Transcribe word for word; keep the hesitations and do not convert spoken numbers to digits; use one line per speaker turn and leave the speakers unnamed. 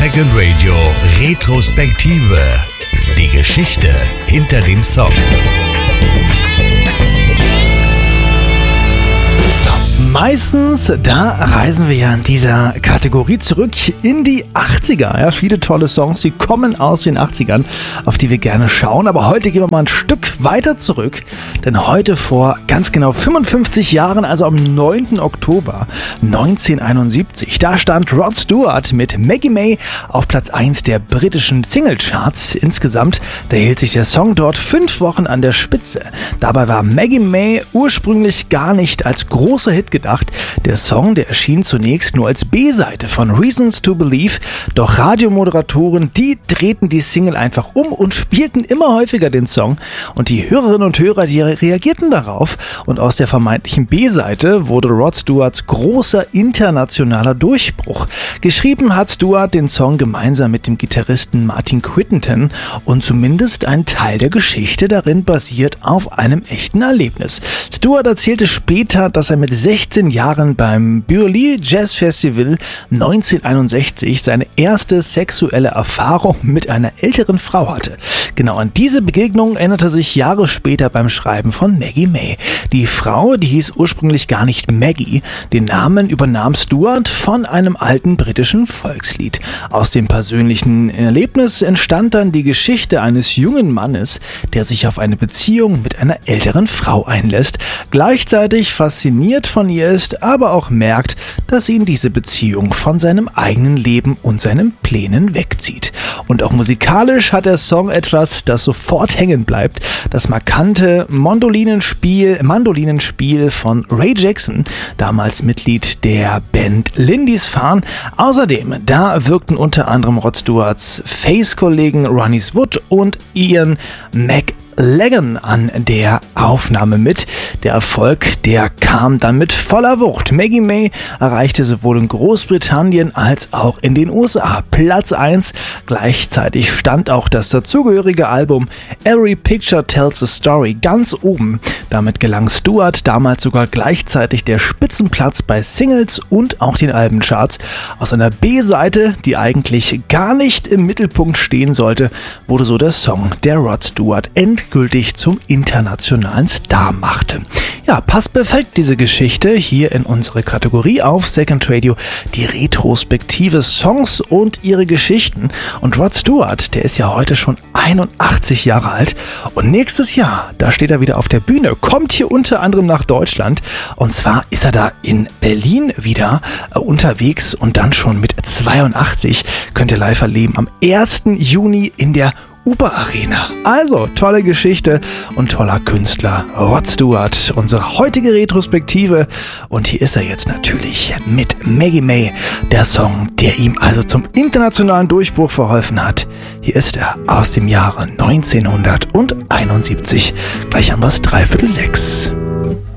Second Radio Retrospektive. Die Geschichte hinter dem Song.
Meistens, da reisen wir ja in dieser Kategorie zurück in die achtziger. Ja, viele tolle Songs, die kommen aus den achtzigern, auf die wir gerne schauen. Aber heute gehen wir mal ein Stück weiter zurück. Denn heute vor ganz genau fünfundfünfzig Jahren, also am neunten Oktober neunzehnhunderteinundsiebzig, da stand Rod Stewart mit Maggie May auf Platz eins der britischen Singlecharts. Insgesamt, da hielt sich der Song dort fünf Wochen an der Spitze. Dabei war Maggie May ursprünglich gar nicht als großer Hit gedacht. Der Song, der erschien zunächst nur als B-Seite von Reasons to Believe, doch Radiomoderatoren, die drehten die Single einfach um und spielten immer häufiger den Song und die Hörerinnen und Hörer, die reagierten darauf und aus der vermeintlichen B-Seite wurde Rod Stewarts großer internationaler Durchbruch. Geschrieben hat Stewart den Song gemeinsam mit dem Gitarristen Martin Crittenden und zumindest ein Teil der Geschichte darin basiert auf einem echten Erlebnis. Stewart erzählte später, dass er mit sechzehn Jahren beim Burley Jazz Festival neunzehnhunderteinundsechzig seine erste sexuelle Erfahrung mit einer älteren Frau hatte. Genau an diese Begegnung erinnerte sich Jahre später beim Schreiben von Maggie May. Die Frau, die hieß ursprünglich gar nicht Maggie. Den Namen übernahm Stewart von einem alten britischen Volkslied. Aus dem persönlichen Erlebnis entstand dann die Geschichte eines jungen Mannes, der sich auf eine Beziehung mit einer älteren Frau einlässt, gleichzeitig fasziniert von ihr ist, aber auch merkt, dass ihn diese Beziehung von seinem eigenen Leben und seinen Plänen wegzieht. Und auch musikalisch hat der Song etwas, das sofort hängen bleibt. Das markante Mandolinenspiel, Mandolinenspiel von Ray Jackson, damals Mitglied der Band Lindisfarne. Außerdem, da wirkten unter anderem Rod Stewarts Face-Kollegen Ronnie Wood und Ian McLagan an der Aufnahme mit. Der Erfolg, der kam dann mit voller Wucht. Maggie May erreichte sowohl in Großbritannien als auch in den U S A Platz eins. Gleichzeitig stand auch das dazugehörige Album Every Picture Tells a Story ganz oben. Damit gelang Stewart damals sogar gleichzeitig der Spitzenplatz bei Singles und auch den Albencharts. Aus einer B-Seite, die eigentlich gar nicht im Mittelpunkt stehen sollte, wurde so der Song, der Rod Stewart endgültig zum internationalen Star machte. Ja, passt perfekt diese Geschichte hier in unsere Kategorie auf Second Radio, die retrospektive Songs und ihre Geschichten. Und Rod Stewart, der ist ja heute schon einundachtzig Jahre alt und nächstes Jahr, da steht er wieder auf der Bühne, kommt hier unter anderem nach Deutschland und zwar ist er da in Berlin wieder äh, unterwegs und dann schon mit zweiundachtzig könnt ihr live erleben am ersten Juni in der Uber Arena. Also, tolle Geschichte und toller Künstler Rod Stewart, unsere heutige Retrospektive. Und hier ist er jetzt natürlich mit Maggie May, der Song, der ihm also zum internationalen Durchbruch verholfen hat. Hier ist er aus dem Jahre neunzehnhunderteinundsiebzig. Gleich haben wir es dreiviertel sechs.